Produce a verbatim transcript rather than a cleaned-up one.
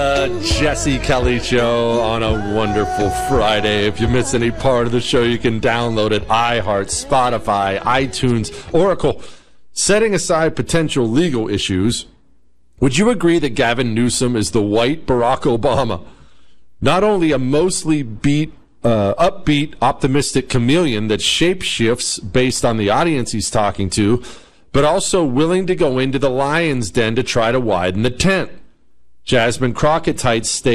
Uh, Jesse Kelly Show on a wonderful Friday. If you miss any part of the show, you can download it. iHeart, Spotify, iTunes, Oracle. Setting aside potential legal issues, would you agree that Gavin Newsom is the white Barack Obama? Not only a mostly beat, uh, upbeat, optimistic chameleon that shapeshifts based on the audience he's talking to, but also willing to go into the lion's den to try to widen the tent. Jasmine Crockett Tight states